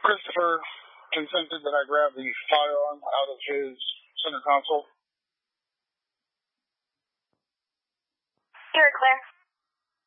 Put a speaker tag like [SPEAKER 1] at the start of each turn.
[SPEAKER 1] Christopher consented that I grab the firearm out of his center console.
[SPEAKER 2] You're clear.